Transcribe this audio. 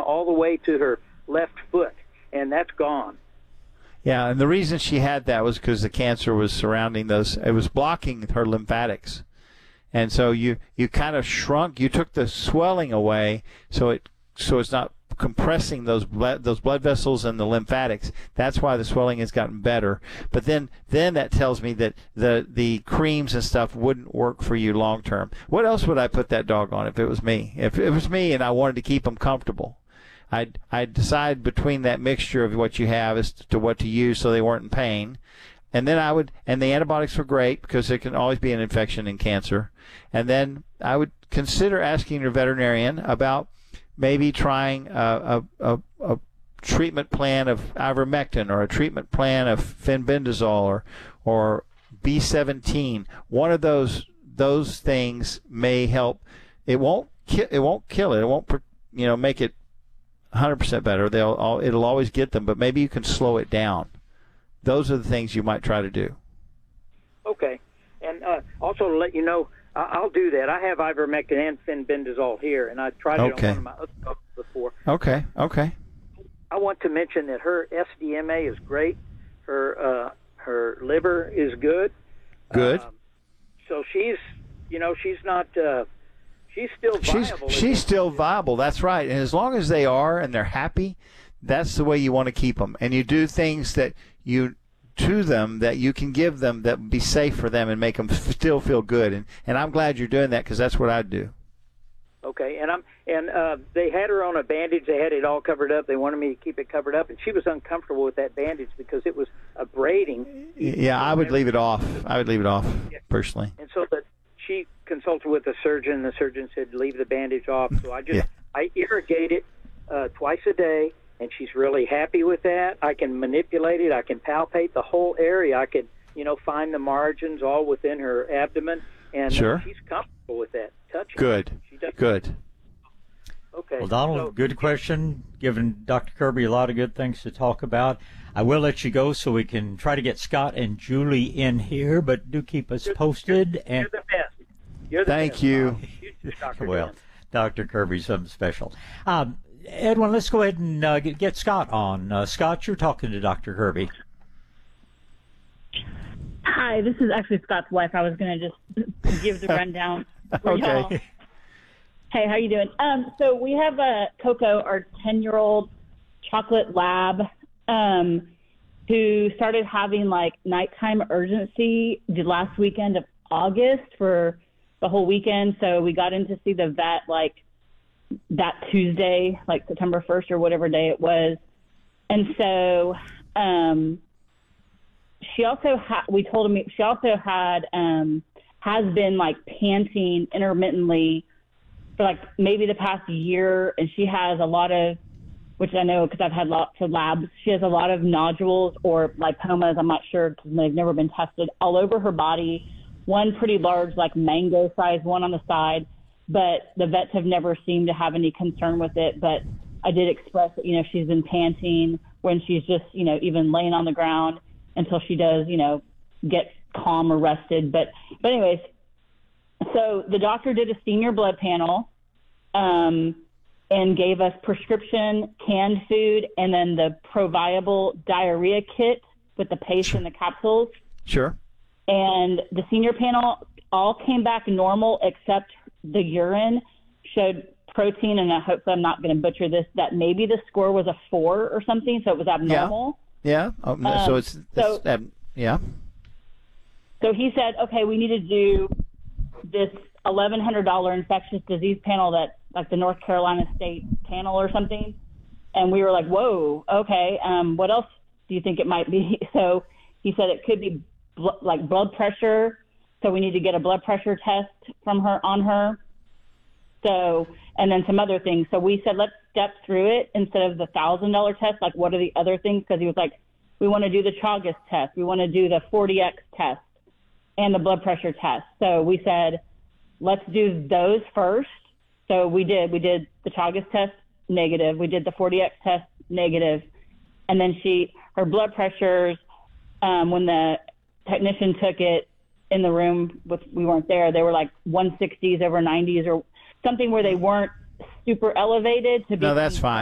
all the way to her left foot, and that's gone. Yeah, and the reason she had that was because the cancer was surrounding those. It was blocking her lymphatics, and so you kind of shrunk. You took the swelling away, so it's not compressing those blood vessels and the lymphatics. That's why the swelling has gotten better. But then that tells me that the creams and stuff wouldn't work for you long term. What else would I put that dog on if it was me? If it was me and I wanted to keep him comfortable, I'd decide between that mixture of what you have as to what to use so they weren't in pain. And then and the antibiotics were great because there can always be an infection in cancer. And then I would consider asking your veterinarian about maybe trying a treatment plan of ivermectin or a treatment plan of fenbendazole or B17. One of those things may help. It won't kill it. It won't make it 100% better. It'll always get them, but maybe you can slow it down. Those are the things you might try to do. Okay, and also to let you know, I'll do that. I have ivermectin and fenbendazole here, and I tried it on one of my other dogs before. Okay. I want to mention that her SDMA is great. Her liver is good. Good. So she's not. She's still viable. She's still viable. That's right. And as long as they are and they're happy, that's the way you want to keep them. And you do things that you can give them that would be safe for them and make them still feel good. And I'm glad you're doing that because that's what I'd do. Okay. And they had her on a bandage. They had it all covered up. They wanted me to keep it covered up, and she was uncomfortable with that bandage because it was abrading. Yeah, I would leave it off. Personally. And so that she consulted with the surgeon. The surgeon said leave the bandage off. So I irrigate it twice a day, and she's really happy with that. I can manipulate it. I can palpate the whole area. I can find the margins all within her abdomen, and sure. She's comfortable with that touching. Good. Good. Okay. Well, Donald, good question. Giving Dr. Kirby a lot of good things to talk about. I will let you go so we can try to get Scott and Julie in here, but do keep us posted. You're the best. Thank you. Well, Dr. Kirby's something special. Edwin, let's go ahead and get Scott on. Scott, you're talking to Dr. Kirby. Hi, this is actually Scott's wife. I was going to just give the rundown for okay. y'all. Hey, how you doing? So we have Coco, our 10-year-old chocolate lab, who started having nighttime urgency the last weekend of August for the whole weekend. So we got in to see the vet that Tuesday, September 1st or whatever day it was. And so she also has been panting intermittently for maybe the past year, and she has a lot of, which I know because I've had lots of labs, she has a lot of nodules or lipomas, I'm not sure because they've never been tested, all over her body. One pretty large, mango size, one on the side, but the vets have never seemed to have any concern with it. But I did express that, she's been panting when she's just, even laying on the ground until she does, get calm or rested. But anyways, so the doctor did a senior blood panel and gave us prescription canned food and then the ProViable diarrhea kit with the paste and the capsules. Sure. And the senior panel all came back normal except the urine showed protein, and hopefully I'm not going to butcher this, that maybe the score was a 4 or something, so it was abnormal. Yeah. Yeah. So he said, okay, we need to do this $1,100 infectious disease panel that the North Carolina State panel or something. And we were like, whoa, okay, what else do you think it might be? So he said it could be blood pressure. So we need to get a blood pressure test on her. So, and then some other things. So we said, let's step through it instead of the $1,000 test. What are the other things? Because he was like, we want to do the Chagas test. We want to do the 40X test and the blood pressure test. So we said, let's do those first. So we did the Chagas test, negative. We did the 40X test, negative. And then her blood pressures, when the technician took it in the room, we weren't there, they were 160s over 90s or something where they weren't super elevated to be. No, that's fine.